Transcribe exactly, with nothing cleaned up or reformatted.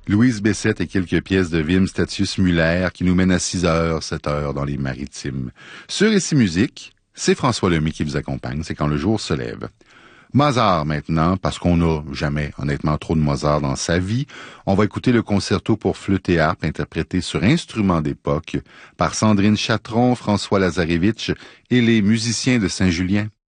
Louise Bessette et quelques pièces de Wim Statius Müller qui nous mènent à six heures, sept heures dans les maritimes. Sur Ici Musique, c'est François Lemay qui vous accompagne, c'est quand le jour se lève. Mozart maintenant, parce qu'on n'a jamais honnêtement trop de Mozart dans sa vie. On va écouter le concerto pour flûte et harpe interprété sur instruments d'époque par Sandrine Chatron, François Lazarevitch et les musiciens de Saint-Julien.